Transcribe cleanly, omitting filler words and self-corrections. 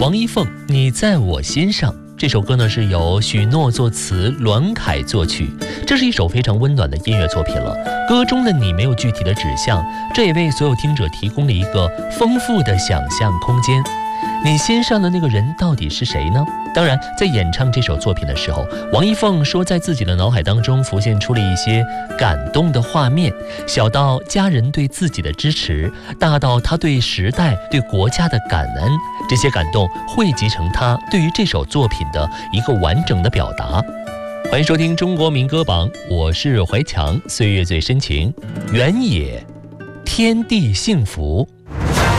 王一凤，你在我心上。这首歌呢是由许诺作词，栾凯作曲，这是一首非常温暖的音乐作品了。歌中的你没有具体的指向，这也为所有听者提供了一个丰富的想象空间。你心上的那个人到底是谁呢？当然，在演唱这首作品的时候，王一凤说在自己的脑海当中浮现出了一些感动的画面，小到家人对自己的支持，大到他对时代、对国家的感恩，这些感动汇集成他对于这首作品的一个完整的表达。欢迎收听中国民歌榜，我是怀强，岁月最深情，原野天地幸福。